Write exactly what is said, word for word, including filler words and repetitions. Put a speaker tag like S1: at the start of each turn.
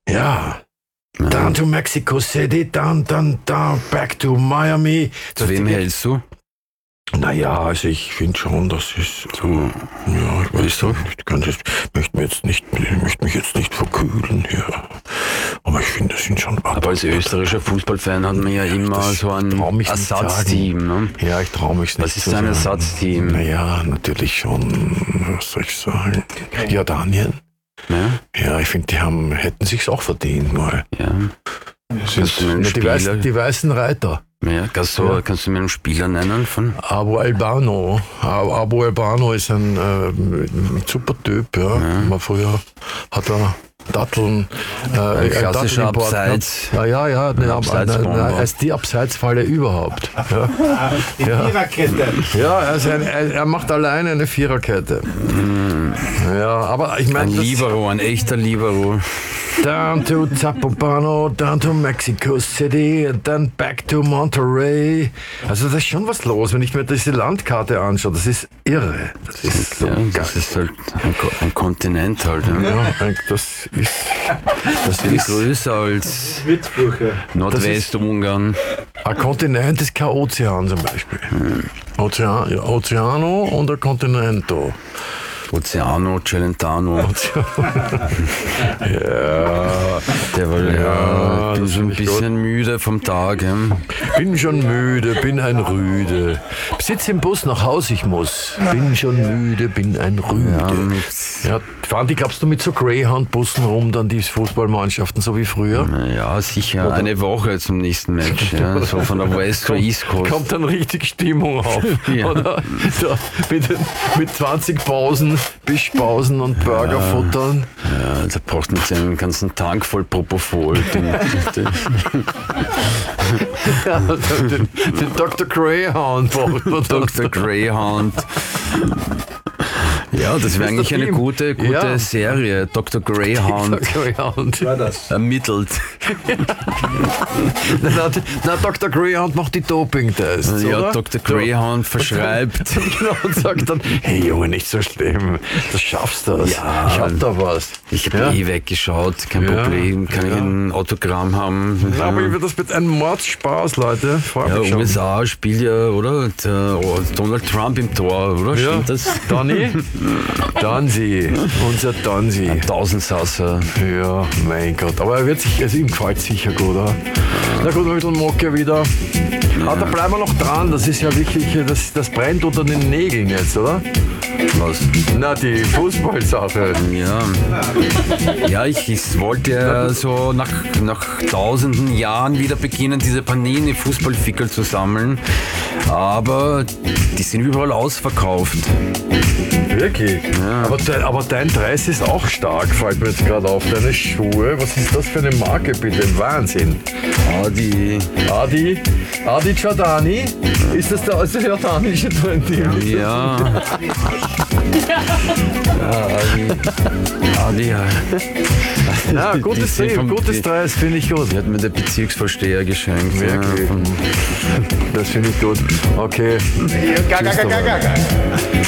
S1: Ja.
S2: Ja.
S1: Down to Mexico City, down, down, down, back to Miami.
S2: Zu wem hältst du?
S1: Naja, also ich finde schon, das ist so, ja, ich weiß
S2: Wieso?
S1: nicht, ich kann das, möchte, mir jetzt nicht, ich möchte mich jetzt nicht verkühlen hier. Aber ich finde, das sind schon...
S2: Aber als österreichischer Fußballfan hat man ja immer
S1: Das
S2: so ein
S1: trau mich nicht
S2: Ersatzteam. Ne?
S1: Ja, ich traue mich nicht
S2: Was ist
S1: zu
S2: ein
S1: sagen.
S2: Ersatzteam?
S1: Naja, natürlich schon, was soll ich sagen, Jordanien.
S2: Ja?
S1: Ja, ich finde, die haben, hätten sich's auch verdient mal.
S2: Ja.
S1: Das
S2: Kannst du mir einen
S1: die,
S2: Spieler-
S1: weißen, die weißen Reiter.
S2: Ja, kannst, du,
S1: Ja.
S2: kannst du mir einen Spieler nennen von?
S1: Abu Albano. Abu Albano ist ein, äh, ein super Typ, ja. Mal früher hat er Datteln, äh,
S2: Ein klassischer
S1: Datteln-Import gehabt.
S2: Abseits.
S1: Ja, ja, ja, ne, ab-
S2: Abseitsbomber.
S1: ne, er ist die Abseitsfalle überhaupt. Ja,
S3: Die Viererkette.
S1: ja er, ist ein, er, er macht alleine eine Viererkette. Ja, aber ich
S2: Ein
S1: meine,
S2: Libero, ein echter Libero.
S1: down to Zapopano, down to Mexico City, then back to Monterrey. Also da ist schon was los, wenn ich mir diese Landkarte anschaue. Das ist irre. Das ist so
S2: Ja,
S1: geil.
S2: das ist halt ein, Ko- ein Kontinent halt. Ja.
S1: Ja, das ist, das
S2: Viel
S1: ist
S2: größer als
S3: Witzbrüche.
S2: Nordwestungarn.
S1: ein Kontinent, ist kein Ozean zum Beispiel. Ozean, ja, Oceano und ein Continento.
S2: Oceano, Celentano.
S1: Ja,
S2: Der war ja,
S1: Ja,
S2: ich bin
S1: das
S2: so ein
S1: find ich
S2: bisschen müde vom Tag. Ja.
S1: bin schon müde, bin ein Rüde. Sitz im Bus nach Haus, ich muss. Bin schon müde, bin ein
S2: Ja,
S1: Rüde.
S2: mit,
S1: Ja, fahren die, glaubst du, mit so Greyhound-Bussen rum, dann die Fußballmannschaften, so wie früher?
S2: ja, sicher eine Woche zum nächsten Match. Ja. So von der West zur East Coast.
S1: Kommt dann richtig Stimmung auf.
S2: Ja.
S1: Oder? So, mit, den- mit zwanzig Pausen, Bischpausen und Burger futtern.
S2: Ja, da braucht man seinen ganzen Tank voll Propofol. Den, den,
S1: Ja, den, den Doktor Greyhound braucht man dann.
S2: Doktor Greyhound. Ja, das wäre eigentlich eine
S1: ihm.
S2: gute, gute
S1: Ja.
S2: Serie. Doktor Greyhound
S1: Doktor Greyhound.
S3: War das?
S2: ermittelt.
S1: Na, na, na, Doktor Greyhound macht die Doping-Tests,
S2: Ja,
S1: oder?
S2: Doktor Greyhound verschreibt.
S1: Genau, und sagt dann, hey Junge, nicht so schlimm, das schaffst du.
S2: Ja.
S1: Ich hab da was.
S2: Ich habe
S1: Ja.
S2: eh weggeschaut, kein
S1: Ja,
S2: Problem. Kann
S1: ja.
S2: ich ein Autogramm haben?
S1: Na, aber das wird ein Mordspaß, Leute. Freu
S2: Ja,
S1: mich schon.
S2: U S A spielt ja, oder? Der, oh, Donald Trump im Tor, oder?
S1: Ja.
S2: Stimmt das?
S1: Donny? Donsi, unser Donsi.
S2: Tausendsasser.
S1: Ja, mein Gott. Aber er wird sich, also ihm gefällt sicher gut, oder? Na gut, ein bisschen Mocke wieder. Ah, da bleiben wir noch dran. Das ist ja wirklich, das, das brennt unter den Nägeln jetzt, oder?
S2: Was?
S1: Na, die Fußballsache.
S2: Ja. Ja, ich, ich wollte ja so nach, nach tausenden Jahren wieder beginnen, diese Panini-Fußballfickel zu sammeln. Aber die sind überall ausverkauft.
S1: Wirklich? Aber, dein, aber dein Preis ist auch stark, fällt mir jetzt gerade auf. Deine Schuhe, was ist das für eine Marke bitte? Wahnsinn.
S2: Ah, die.
S1: Adi, Adi Giordani? Ist das der also jordanische Team?
S2: Ja. Ja, Adi. Adi, ja.
S1: Ja, gutes
S2: Die sind
S1: Team,
S2: vom-
S1: gutes
S2: die-
S1: Preis, finde ich gut.
S2: Die hat mir der Bezirksvorsteher geschenkt.
S1: Wirklich?
S2: Ja, von,
S1: Das finde ich gut. Okay.
S3: Gaga, gaga, gaga.